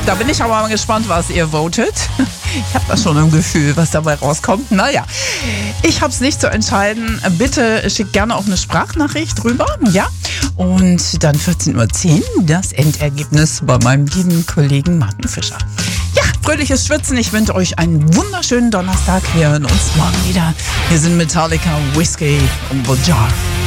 Da bin ich aber mal gespannt, was ihr votet. Ich habe da schon ein Gefühl, was dabei rauskommt. Naja, ich habe es nicht zu entscheiden. Bitte schickt gerne auch eine Sprachnachricht rüber. Ja, und dann 14:10 Uhr das Endergebnis bei meinem lieben Kollegen Martin Fischer. Ja, fröhliches Schwitzen. Ich wünsche euch einen wunderschönen Donnerstag. Wir hören uns morgen wieder. Hier sind Metallica, Whiskey und The Jar.